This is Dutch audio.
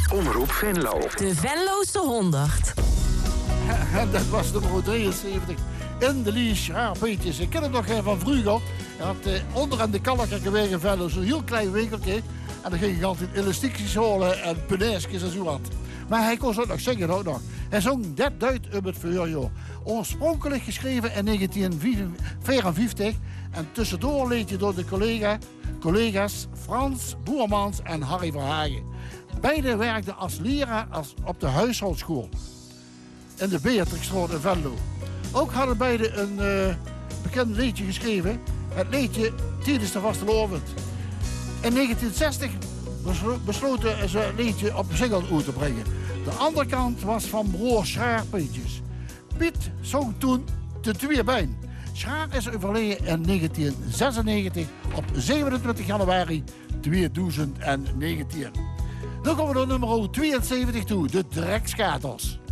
Omroep Venlo. De Venlose 100. En dat was nummer 73. In de Lies Schaarpeetjes. Ik ken hem nog van vroeger. Hij had onder aan de Kalkerkerweg in Venlo zo'n heel klein winkeltje. En dan ging hij altijd elastiekjes holen en punaisjes en zo wat. Maar hij kon zo ook nog zingen ook nog. Hij zong Dat duidt om het verhuur. Oorspronkelijk geschreven in 1954. En tussendoor leed je door de collega's Frans Boermans en Harry Verhagen. Beiden werkten als leraar op de huishoudschool. In de Beatrixstraat in Venlo. Ook hadden beiden een bekend liedje geschreven. Het liedje Tijdens de Vastelovend. In 1960 besloten ze het liedje op single uit te brengen. De andere kant was van broer Schaarpeetjes. Piet zong toen de twee been. Schaar is overleden in 1996 op 27 januari 2019. Dan komen we naar nummer 72 toe, de Drekskaters.